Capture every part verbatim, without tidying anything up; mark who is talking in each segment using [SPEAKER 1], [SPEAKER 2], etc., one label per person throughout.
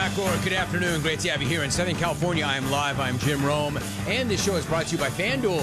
[SPEAKER 1] Or good afternoon. Great to have you here in Southern California. I am live. I'm Jim Rome. And this show is brought to you by FanDuel.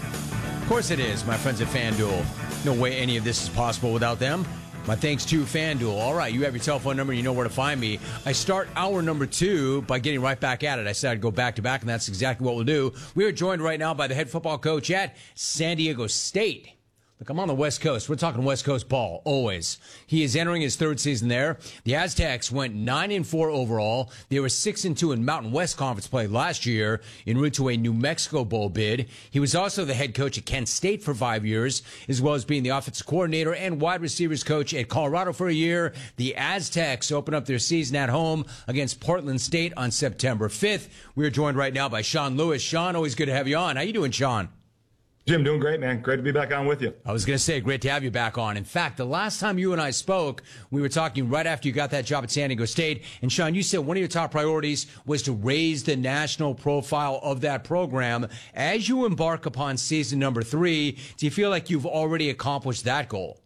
[SPEAKER 1] Of course it is, my friends at FanDuel. No way any of this is possible without them. My thanks to FanDuel. All right, you have your telephone number. You know where to find me. I start hour number two by getting right back at it. I said I'd go back to back, and that's exactly what we'll do. We are joined right now by the head football coach at San Diego State. Look, I'm on the West Coast. We're talking West Coast ball, always. He is entering his third season there. The Aztecs went nine and four overall. They were six and two in Mountain West Conference play last year, en route to a New Mexico Bowl bid. He was also the head coach at Kent State for five years, as well as being the offensive coordinator and wide receivers coach at Colorado for a year. The Aztecs open up their season at home against Portland State on September fifth. We are joined right now by Sean Lewis. Sean, always good to have you on. How you doing, Sean?
[SPEAKER 2] Jim, doing great, man. Great to be back on with you.
[SPEAKER 1] I was going to say, great to have you back on. In fact, the last time you and I spoke, we were talking right after you got that job at San Diego State. And, Sean, you said one of your top priorities was to raise the national profile of that program. As you embark upon season number three, do you feel like you've already accomplished that goal?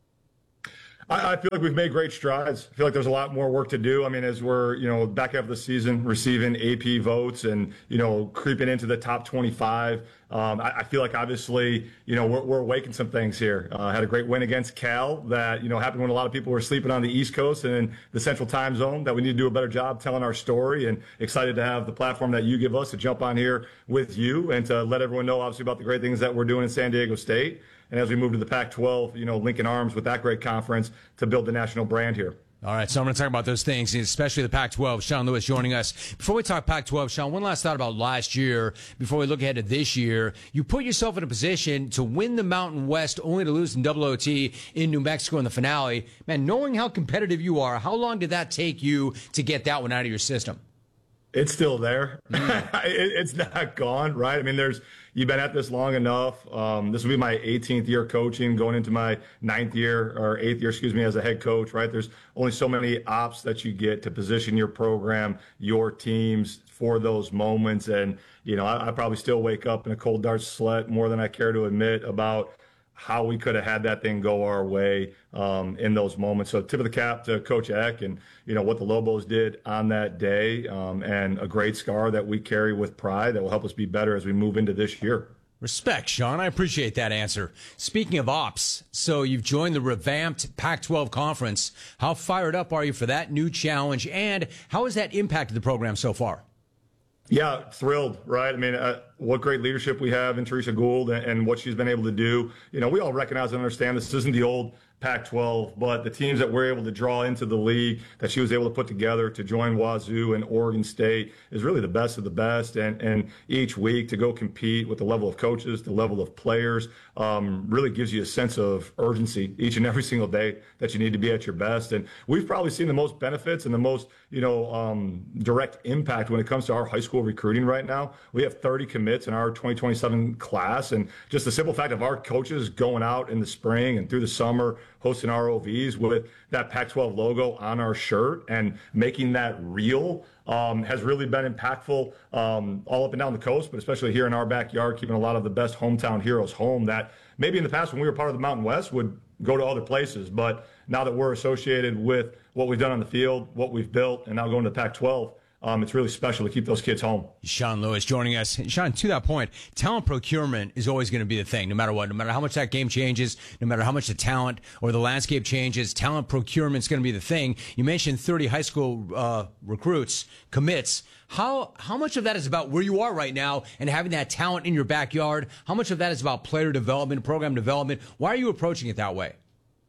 [SPEAKER 2] I, I feel like we've made great strides. I feel like there's a lot more work to do. I mean, as we're, you know, back after the season, receiving A P votes and, you know, creeping into the top twenty-five. Um, I, I feel like obviously, you know, we're, we're awakening some things here. Uh, had a great win against Cal that, you know, happened when a lot of people were sleeping on the East Coast and in the Central Time Zone, that we need to do a better job telling our story, and excited to have the platform that you give us to jump on here with you and to let everyone know, obviously, about the great things that we're doing in San Diego State. And as we move to the Pac twelve, you know, linking arms with that great conference to build the national brand here.
[SPEAKER 1] All right, so I'm going to talk about those things, especially the Pac twelve. Sean Lewis joining us. Before we talk Pac twelve, Sean, one last thought about last year before we look ahead to this year. You put yourself in a position to win the Mountain West only to lose in double O T in New Mexico in the finale. Man, knowing how competitive you are, how long did that take you to get that one out of your system?
[SPEAKER 2] It's still there. Mm. it, it's not gone, right? I mean, there's you've been at this long enough. Um, this will be my eighteenth year coaching, going into my ninth year or eighth year, excuse me, as a head coach, right? There's only so many ops that you get to position your program, your teams for those moments. And, you know, I, I probably still wake up in a cold dark sweat more than I care to admit about how we could have had that thing go our way um, in those moments. So tip of the cap to Coach Eck and, you know, what the Lobos did on that day, um, and a great scar that we carry with pride that will help us be better as we move into this year.
[SPEAKER 1] Respect, Sean. I appreciate that answer. Speaking of ops, so you've joined the revamped Pac twelve conference. How fired up are you for that new challenge, and how has that impacted the program so far?
[SPEAKER 2] Yeah, thrilled, right? I mean, uh, what great leadership we have in Teresa Gould and, and what she's been able to do. You know, we all recognize and understand this isn't the old Pac twelve, but the teams that we're able to draw into the league that she was able to put together to join Wazoo and Oregon State is really the best of the best. And, and each week to go compete with the level of coaches, the level of players, um, really gives you a sense of urgency each and every single day that you need to be at your best. And we've probably seen the most benefits and the most, you know, um, direct impact when it comes to our high school recruiting right now. We have thirty commits in our twenty twenty-seven class. And just the simple fact of our coaches going out in the spring and through the summer, hosting R O Vs with that Pac twelve logo on our shirt and making that real um, has really been impactful um, all up and down the coast, but especially here in our backyard, keeping a lot of the best hometown heroes home that maybe in the past when we were part of the Mountain West would go to other places. But now that we're associated with what we've done on the field, what we've built, and now going to the Pac twelve, Um, it's really special to keep those kids home.
[SPEAKER 1] Sean Lewis joining us. Sean, to that point, talent procurement is always going to be the thing, no matter what. No matter how much that game changes, no matter how much the talent or the landscape changes, talent procurement is going to be the thing. You mentioned thirty high school uh, recruits, commits. How how much of that is about where you are right now and having that talent in your backyard? How much of that is about player development, program development? Why are you approaching it that way?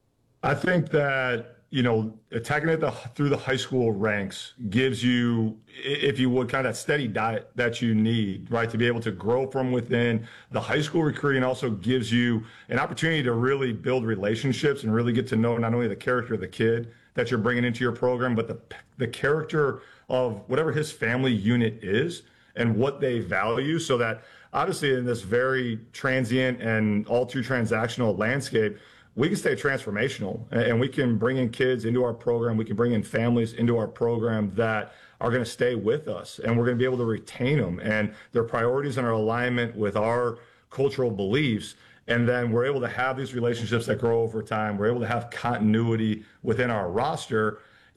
[SPEAKER 2] I think that, you know, attacking it the, through the high school ranks gives you, if you would, kind of that steady diet that you need, right, to be able to grow from within. The high school recruiting also gives you an opportunity to really build relationships and really get to know not only the character of the kid that you're bringing into your program, but the the character of whatever his family unit is and what they value, so that obviously in this very transient and all too transactional landscape, we can stay transformational and we can bring in kids into our program. We can bring in families into our program that are going to stay with us, and we're going to be able to retain them and their priorities and our alignment with our cultural beliefs. And then we're able to have these relationships that grow over time. We're able to have continuity within our roster.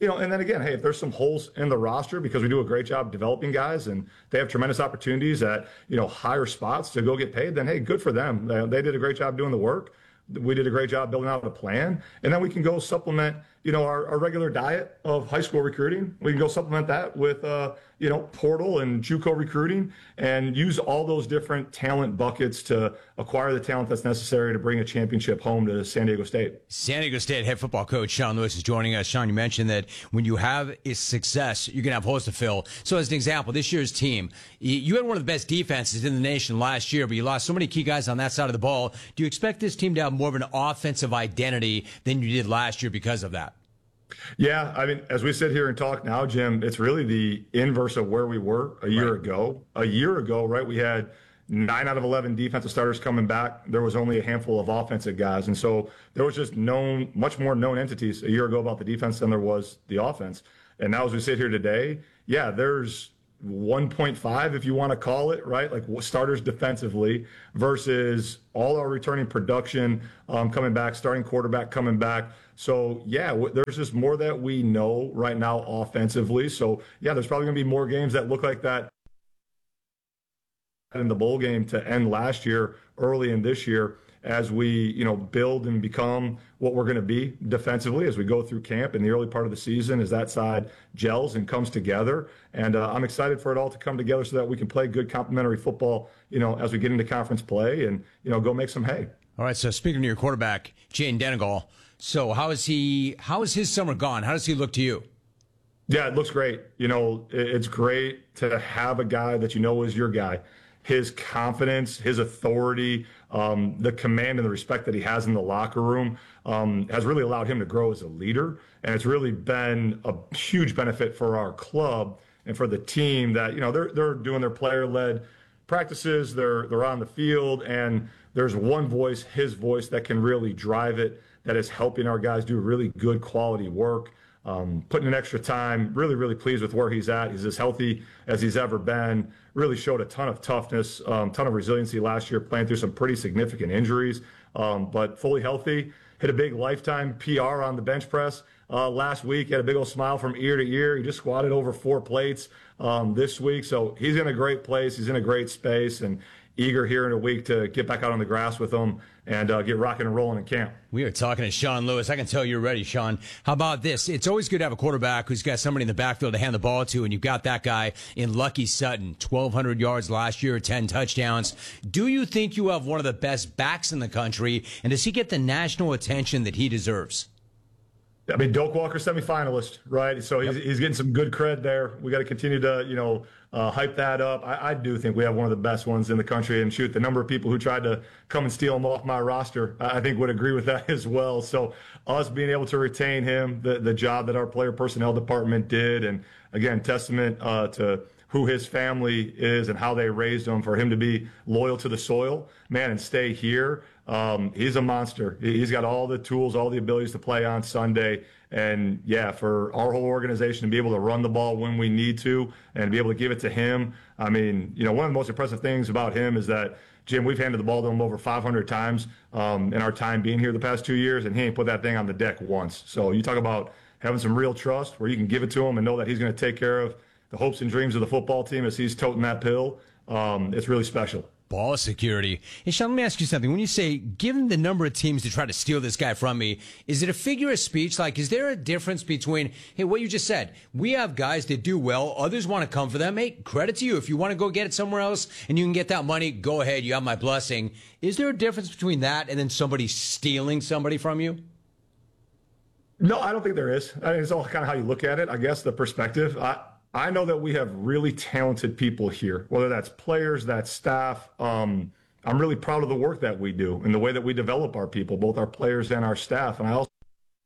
[SPEAKER 2] you know, and then again, hey, if there's some holes in the roster because we do a great job developing guys and they have tremendous opportunities at, you know, higher spots to go get paid, then hey, good for them. They, they did a great job doing the work. We did a great job building out a plan, and then we can go supplement, you know, our, our regular diet of high school recruiting. We can go supplement that with, uh, you know, portal and JUCO recruiting, and use all those different talent buckets to acquire the talent that's necessary to bring a championship home to San Diego State.
[SPEAKER 1] San Diego State head football coach Sean Lewis is joining us. Sean, you mentioned that when you have a success, you're going to have holes to fill. So as an example, this year's team, you had one of the best defenses in the nation last year, but you lost so many key guys on that side of the ball. Do you expect this team to have more of an offensive identity than you did last year because of that?
[SPEAKER 2] Yeah, I mean, as we sit here and talk now, Jim, it's really the inverse of where we were a year right. ago. A year ago, right, we had nine out of eleven defensive starters coming back. There was only a handful of offensive guys. And so there was just known, much more known entities a year ago about the defense than there was the offense. And now as we sit here today, yeah, there's one point five, if you want to call it, right? Like starters defensively versus all our returning production um, coming back, starting quarterback coming back. So, yeah, w- there's just more that we know right now offensively. So, yeah, there's probably going to be more games that look like that in the bowl game to end last year, early in this year, as we, you know, build and become what we're going to be defensively as we go through camp in the early part of the season, as that side gels and comes together. And uh, I'm excited for it all to come together so that we can play good complementary football, you know, as we get into conference play and, you know, go make some hay. All
[SPEAKER 1] right, so speaking of your quarterback, Jayden Denegal, so how is he, how is his summer gone? How does he look to you?
[SPEAKER 2] Yeah, it looks great. You know, it's great to have a guy that you know is your guy. His confidence, his authority, um, the command and the respect that he has in the locker room um, has really allowed him to grow as a leader. And it's really been a huge benefit for our club and for the team that, you know, they're they're doing their player-led practices, they're they're on the field, and there's one voice, his voice, that can really drive it, that is helping our guys do really good quality work. Um, putting in extra time, really, really pleased with where he's at. He's as healthy as he's ever been. Really showed a ton of toughness, um, ton of resiliency last year, playing through some pretty significant injuries, um, but fully healthy. Hit a big lifetime P R on the bench press uh, last week. Had a big old smile from ear to ear. He just squatted over four plates um, this week. So he's in a great place. He's in a great space, and eager here in a week to get back out on the grass with him and uh, get rocking and rolling in camp.
[SPEAKER 1] We are talking to Sean Lewis. I can tell you're ready, Sean. How about this? It's always good to have a quarterback who's got somebody in the backfield to hand the ball to, and you've got that guy in Lucky Sutton, twelve hundred yards last year, ten touchdowns. Do you think you have one of the best backs in the country, and does he get the national attention that he deserves?
[SPEAKER 2] I mean, Doak Walker semifinalist, right? So he's, he's getting some good cred there. We got to continue to, you know, uh, hype that up. I, I do think we have one of the best ones in the country. And shoot, the number of people who tried to come and steal him off my roster, I think would agree with that as well. So us being able to retain him, the, the job that our player personnel department did, and again, testament uh, to who his family is and how they raised him, for him to be loyal to the soil, man, and stay here. Um, he's a monster. He's got all the tools, all the abilities to play on Sunday. And, yeah, for our whole organization to be able to run the ball when we need to and be able to give it to him. I mean, you know, one of the most impressive things about him is that, Jim, we've handed the ball to him over five hundred times um, in our time being here the past two years, and he ain't put that thing on the deck once. So you talk about having some real trust where you can give it to him and know that he's going to take care of the hopes and dreams of the football team as he's toting that pill. Um, it's really special.
[SPEAKER 1] Ball security. Hey, Sean, let me ask you something. When you say, given the number of teams to try to steal this guy from me, is it a figure of speech? Like, is there a difference between, hey, what you just said, we have guys that do well, others want to come for them. Hey, credit to you. If you want to go get it somewhere else and you can get that money, go ahead. You have my blessing. Is there a difference between that and then somebody stealing somebody from you?
[SPEAKER 2] No, I don't think there is. I mean, it's all kind of how you look at it, I guess, the perspective. I, I know that we have really talented people here, whether that's players, that's staff. Um, I'm really proud of the work that we do and the way that we develop our people, both our players and our staff. And I also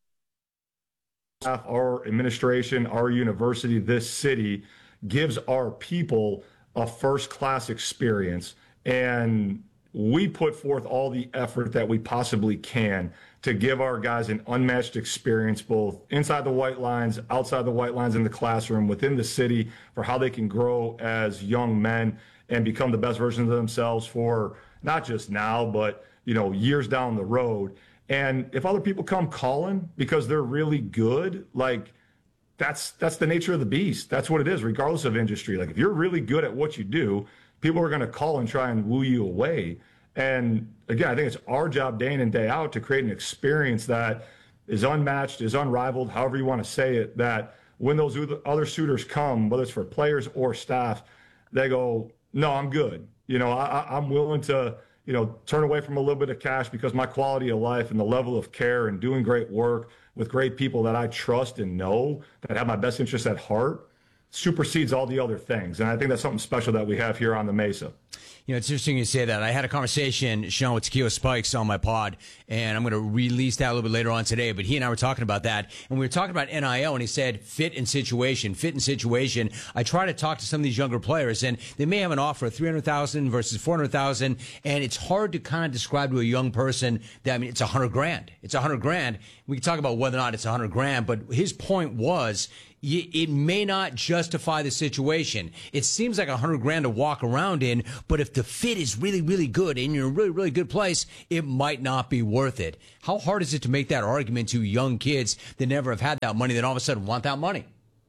[SPEAKER 2] staff, our administration, our university, this city gives our people a first-class experience. And we put forth all the effort that we possibly can to give our guys an unmatched experience, both inside the white lines, outside the white lines in the classroom, within the city, for how they can grow as young men and become the best versions of themselves for not just now, but, you know, years down the road. And if other people come calling because they're really good, like, that's that's the nature of the beast. That's what it is, regardless of industry. Like if you're really good at what you do, people are going to call and try and woo you away. And again, I think it's our job day in and day out to create an experience that is unmatched, is unrivaled, however you want to say it, that when those other suitors come, whether it's for players or staff, they go, no, I'm good. You know, I, I'm willing to, you know, turn away from a little bit of cash because my quality of life and the level of care and doing great work with great people that I trust and know that have my best interests at heart supersedes all the other things. And I think that's something special that we have here on the Mesa.
[SPEAKER 1] You know, it's interesting you say that. I had a conversation, Sean, with Takeo Spikes on my pod, and I'm going to release that a little bit later on today. But he and I were talking about that, and we were talking about N I L, and he said fit and situation, fit and situation. I try to talk to some of these younger players, and they may have an offer of three hundred thousand dollars versus four hundred thousand dollars, and it's hard to kind of describe to a young person that, I mean, it's one hundred grand. It's one hundred grand. We can talk about whether or not it's one hundred grand, but his point was, it may not justify the situation. It seems like a hundred grand to walk around in, but if the fit is really, really good and you're in a really, really good place, it might not be worth it. How hard is it to make that argument to young kids that never have had that money, that all of a sudden want that money?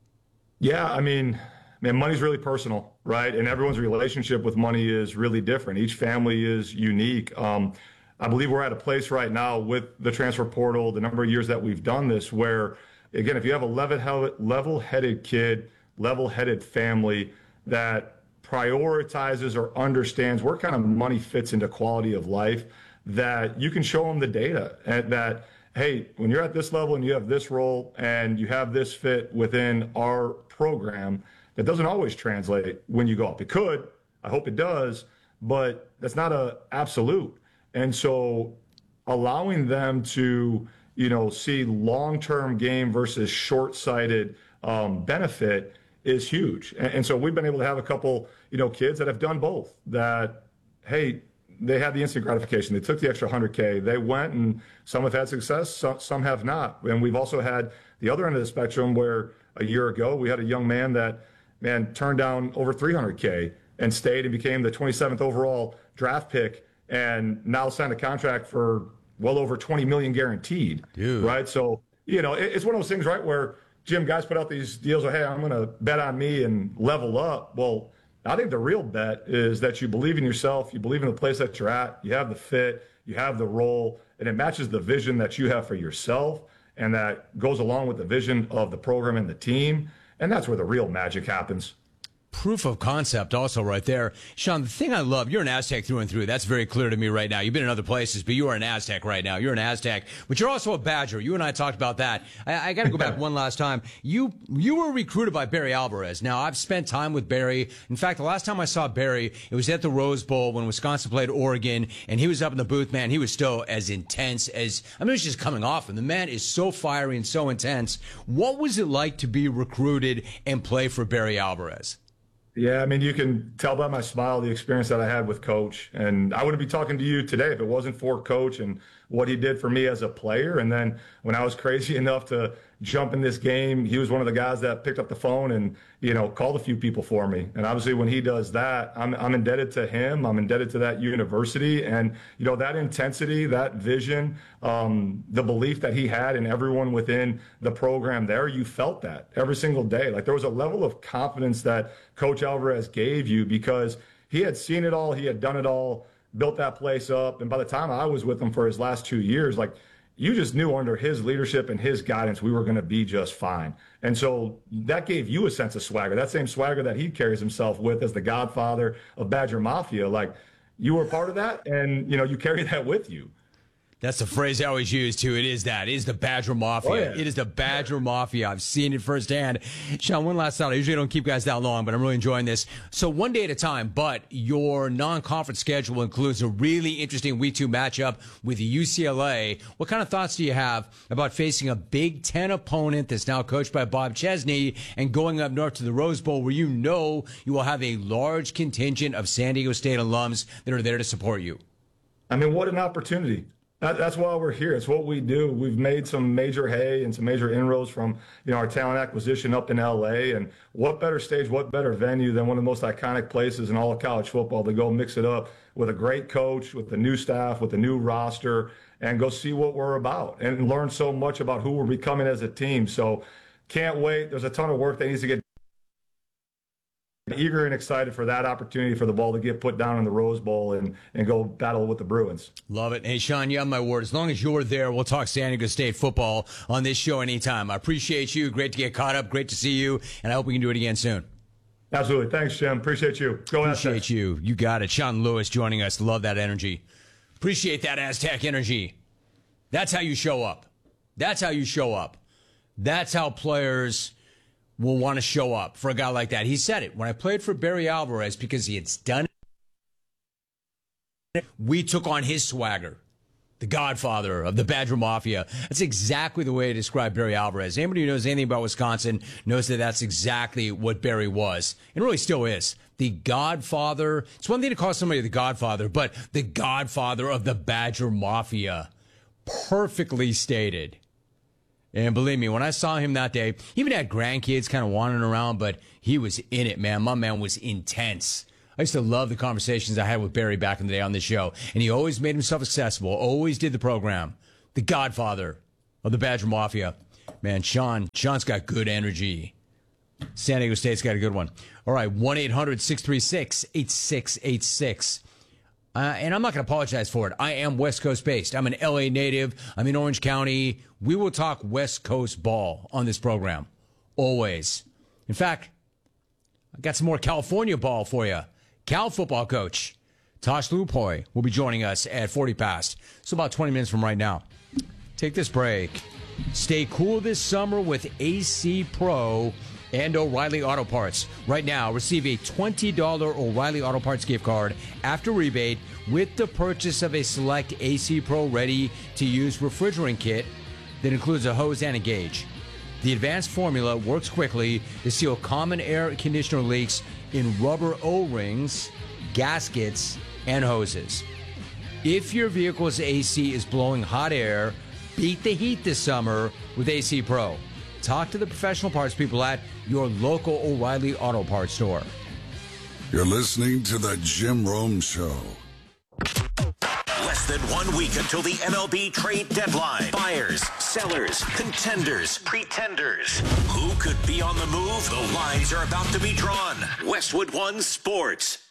[SPEAKER 2] Yeah, I mean, man, money's really personal, right? And everyone's relationship with money is really different. Each family is unique. Um, I believe we're at a place right now with the transfer portal, the number of years that we've done this, where again, if you have a level-headed kid, level-headed family that prioritizes or understands where kind of money fits into quality of life, that you can show them the data and that, hey, when you're at this level and you have this role and you have this fit within our program, that doesn't always translate when you go up. It could, I hope it does, but that's not a absolute. And so allowing them to, you know, see long-term game versus short-sighted um, benefit is huge. And, and so we've been able to have a couple, you know, kids that have done both. That, hey, they had the instant gratification. They took the extra one hundred K. They went, and some have had success, some, some have not. And we've also had the other end of the spectrum where a year ago we had a young man that, man, turned down over three hundred K and stayed and became the twenty-seventh overall draft pick and now signed a contract for well over twenty million guaranteed. Dude. Right? So, you know, it, it's one of those things, right, where, Jim, guys put out these deals of, hey, I'm going to bet on me and level up. Well, I think the real bet is that you believe in yourself, you believe in the place that you're at, you have the fit, you have the role, and it matches the vision that you have for yourself, and that goes along with the vision of the program and the team. And that's where the real magic happens.
[SPEAKER 1] Proof of concept also right there. Sean, the thing I love, you're an Aztec through and through. That's very clear to me right now. You've been in other places, but you are an Aztec right now. You're an Aztec, but you're also a Badger. You and I talked about that. I, I got to go back one last time. You you were recruited by Barry Alvarez. Now, I've spent time with Barry. In fact, the last time I saw Barry, it was at the Rose Bowl when Wisconsin played Oregon, and he was up in the booth, man. He was still as intense as, I mean, it was just coming off him. The man is so fiery and so intense. What was it like to be recruited and play for Barry Alvarez?
[SPEAKER 2] Yeah, I mean, you can tell by my smile the experience that I had with Coach. And I wouldn't be talking to you today if it wasn't for Coach and what he did for me as a player. And then when I was crazy enough to jump in this game, he was one of the guys that picked up the phone and, you know, called a few people for me. And obviously when he does that, I'm, I'm indebted to him. I'm indebted to that university. And, you know, that intensity, that vision, um, the belief that he had in everyone within the program there, you felt that every single day. Like there was a level of confidence that Coach Alvarez gave you because he had seen it all. He had done it all, built that place up. And by the time I was with him for his last two years, like, you just knew under his leadership and his guidance, we were going to be just fine. And so that gave you a sense of swagger, that same swagger that he carries himself with as the godfather of Badger Mafia. Like, you were part of that, and, you know, you carry that with you.
[SPEAKER 1] That's the phrase I always use, too. It is that. It is the Badger Mafia. Oh, yeah. It is the Badger Mafia. I've seen it firsthand. Sean, one last thought. I usually don't keep guys that long, but I'm really enjoying this. So one day at a time, but your non-conference schedule includes a really interesting week two matchup with U C L A. What kind of thoughts do you have about facing a Big Ten opponent that's now coached by Bob Chesney and going up north to the Rose Bowl where you know you will have a large contingent of San Diego State alums that are there to support you?
[SPEAKER 2] I mean, what an opportunity. That, that's why we're here. It's what we do. We've made some major hay and some major inroads from, you know, our talent acquisition up in L A. And what better stage, what better venue than one of the most iconic places in all of college football to go mix it up with a great coach, with the new staff, with the new roster, and go see what we're about and learn so much about who we're becoming as a team. So can't wait. There's a ton of work that needs to get eager and excited for that opportunity for the ball to get put down in the Rose Bowl and, and go battle with the Bruins.
[SPEAKER 1] Love it. Hey, Sean, you have my word. As long as you're there, we'll talk San Diego State football on this show anytime. I appreciate you. Great to get caught up. Great to see you. And I hope we can do it again soon.
[SPEAKER 2] Absolutely. Thanks, Jim. Appreciate you. Go
[SPEAKER 1] Appreciate
[SPEAKER 2] Aztecs.
[SPEAKER 1] you. You got it. Sean Lewis joining us. Love that energy. Appreciate that Aztec energy. That's how you show up. That's how you show up. That's how players will want to show up for a guy like that. He said it. When I played for Barry Alvarez, because he had done it, we took on his swagger. The godfather of the Badger Mafia. That's exactly the way to describe Barry Alvarez. Anybody who knows anything about Wisconsin knows that that's exactly what Barry was. And really still is. The godfather. It's one thing to call somebody the godfather, but the godfather of the Badger Mafia. Perfectly stated. And believe me, when I saw him that day, he even had grandkids kind of wandering around, but he was in it, man. My man was intense. I used to love the conversations I had with Barry back in the day on this show, and he always made himself accessible, always did the program. The godfather of the Badger Mafia. Man, Sean, Sean's got good energy. San Diego State's got a good one. All right, one eight hundred six three six eight six eight six. Uh, and I'm not going to apologize for it. I am West Coast based. I'm an L A native. I'm in Orange County. We will talk West Coast ball on this program. Always. In fact, I got some more California ball for you. Cal football coach Tosh Lupoy will be joining us at forty past. So about twenty minutes from right now. Take this break. Stay cool this summer with A C Pro and O'Reilly Auto Parts. Right now, receive a twenty dollars O'Reilly Auto Parts gift card after rebate with the purchase of a select A C Pro ready-to-use refrigerant kit that includes a hose and a gauge. The advanced formula works quickly to seal common air conditioner leaks in rubber O-rings, gaskets, and hoses. If your vehicle's A C is blowing hot air, beat the heat this summer with A C Pro. Talk to the professional parts people at your local O'Reilly Auto Parts store.
[SPEAKER 3] You're listening to the Jim Rome Show.
[SPEAKER 4] Less than one week until the M L B trade deadline. Buyers, sellers, contenders, pretenders. Who could be on the move? The lines are about to be drawn. Westwood One Sports.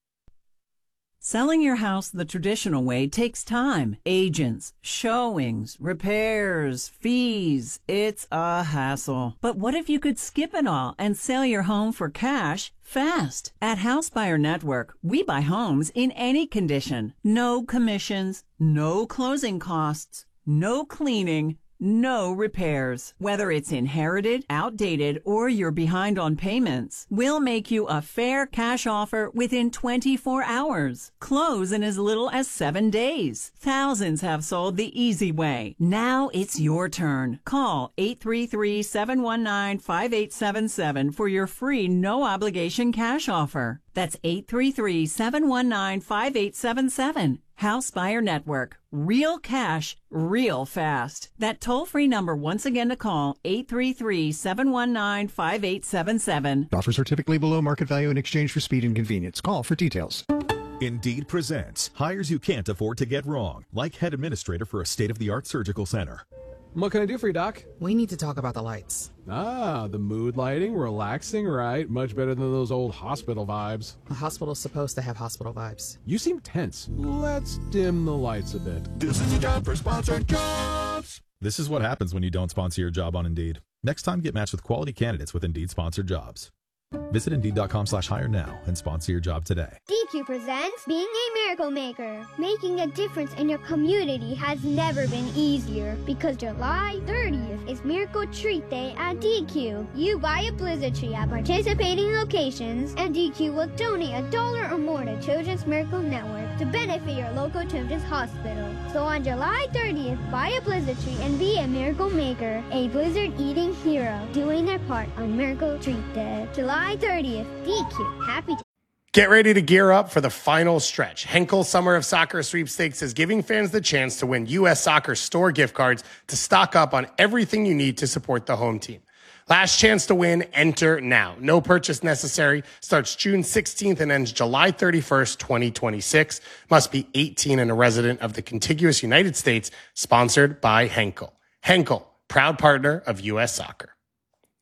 [SPEAKER 5] Selling your house the traditional way takes time. Agents, showings, repairs, fees. It's a hassle. But what if you could skip it all and sell your home for cash fast? At House Buyer Network, we buy homes in any condition. No commissions, no closing costs, no cleaning, no repairs. Whether it's inherited, outdated, or you're behind on payments, we'll make you a fair cash offer within twenty-four hours. Close in as little as seven days. Thousands have sold the easy way. Now it's your turn. Call eight three three, seven one nine, five eight seven seven for your free no-obligation cash offer. That's eight three three, seven one nine, five eight seven seven. House Buyer Network. Real cash, real fast. That toll-free number once again to call, eight three three, seven one nine, five eight seven seven.
[SPEAKER 6] Offers are typically below market value in exchange for speed and convenience. Call for details.
[SPEAKER 7] Indeed presents hires you can't afford to get wrong, like head administrator for a state-of-the-art surgical center.
[SPEAKER 8] What can I do for you, Doc?
[SPEAKER 9] We need to talk about the lights.
[SPEAKER 8] Ah, the mood lighting, relaxing, right? Much better than those old hospital vibes.
[SPEAKER 9] A hospital's supposed to have hospital vibes.
[SPEAKER 8] You seem tense. Let's dim the lights a bit.
[SPEAKER 3] This is a job for sponsored jobs.
[SPEAKER 7] This is what happens when you don't sponsor your job on Indeed. Next time, get matched with quality candidates with Indeed sponsored jobs. Visit Indeed.com slash hire now and sponsor your job today.
[SPEAKER 10] D Q presents Being a Miracle Maker. Making a difference in your community has never been easier because July thirtieth is Miracle Treat Day at D Q. You buy a Blizzard tree at participating locations and D Q will donate a dollar or more to Children's Miracle Network to benefit your local children's hospital. So on July thirtieth, buy a Blizzard tree and be a Miracle Maker, a Blizzard eating hero, doing their part on Miracle Treat Day. July thirtieth, D Q. Happy to
[SPEAKER 11] Get ready to gear up for the final stretch. Henkel Summer of Soccer Sweepstakes is giving fans the chance to win U S Soccer store gift cards to stock up on everything you need to support the home team. Last chance to win, enter now. No purchase necessary. Starts June sixteenth and ends July thirty-first, twenty twenty-six. Must be eighteen and a resident of the contiguous United States. Sponsored by Henkel. Henkel, proud partner of U S Soccer.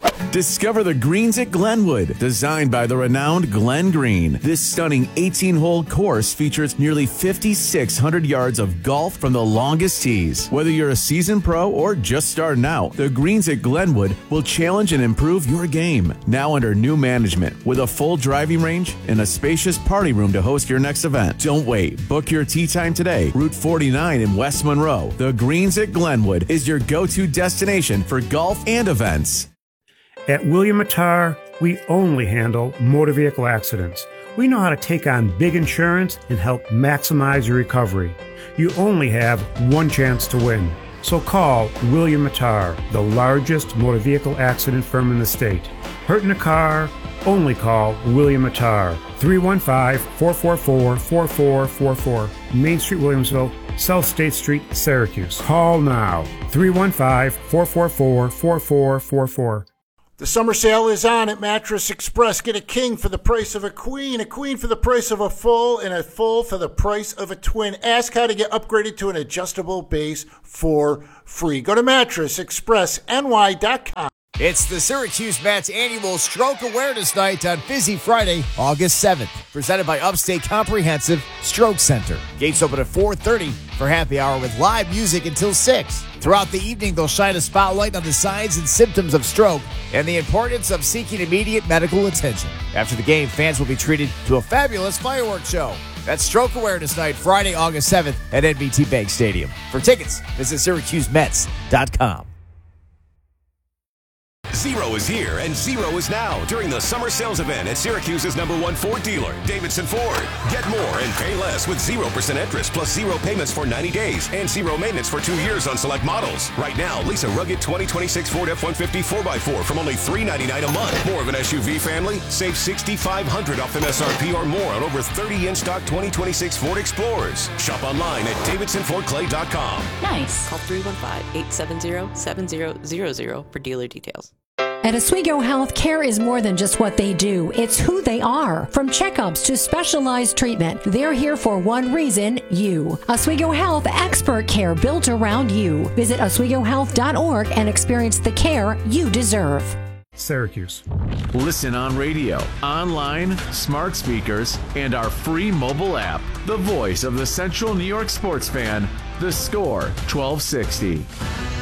[SPEAKER 12] Discover the greens at Glenwood, designed by the renowned Glenn Green. This stunning eighteen-hole course features nearly fifty-six hundred yards of golf from the longest tees. Whether you're a seasoned pro or just starting out, the greens at Glenwood will challenge and improve your game. Now under new management, with a full driving range and a spacious party room to host your next event. Don't wait. Book your tee time today. Route forty-nine in West Monroe. The Greens at Glenwood is your go-to destination for golf and events.
[SPEAKER 13] At William Attar, we only handle motor vehicle accidents. We know how to take on big insurance and help maximize your recovery. You only have one chance to win. So call William Attar, the largest motor vehicle accident firm in the state. Hurt in a car? Only call William Attar. three one five, four four four, four four four four. Main Street, Williamsville, South State Street, Syracuse. Call now. three one five, four four four, four four four four.
[SPEAKER 14] The summer sale is on at Mattress Express. Get a king for the price of a queen, a queen for the price of a full, and a full for the price of a twin. Ask how to get upgraded to an adjustable base for free. Go to mattress express n y dot com.
[SPEAKER 15] It's the Syracuse Mets Annual Stroke Awareness Night on Busy Friday, August seventh, presented by Upstate Comprehensive Stroke Center. Gates open at four thirty for happy hour with live music until six. Throughout the evening, they'll shine a spotlight on the signs and symptoms of stroke and the importance of seeking immediate medical attention. After the game, fans will be treated to a fabulous fireworks show. That's Stroke Awareness Night, Friday, August seventh at N B T Bank Stadium. For tickets, visit Syracuse Mets dot com.
[SPEAKER 4] Zero is here and zero is now during the summer sales event at Syracuse's number one Ford dealer, Davidson Ford. Get more and pay less with zero percent interest plus zero payments for ninety days and zero maintenance for two years on select models. Right now, lease a rugged twenty twenty-six Ford F one fifty four by four from only three ninety-nine a month. More of an S U V family? Save six thousand five hundred dollars off M S R P or more on over thirty in-stock twenty twenty-six Ford Explorers. Shop online at davidson ford clay dot com.
[SPEAKER 16] Nice. Call three one five, eight seven zero, seven zero zero zero for dealer details.
[SPEAKER 17] At Oswego Health, care is more than just what they do. It's who they are. From checkups to specialized treatment, they're here for one reason, you. Oswego Health, expert care built around you. Visit oswego health dot org and experience the care you deserve.
[SPEAKER 13] Syracuse.
[SPEAKER 12] Listen on radio, online, smart speakers, and our free mobile app. The voice of the Central New York sports fan, The Score twelve sixty.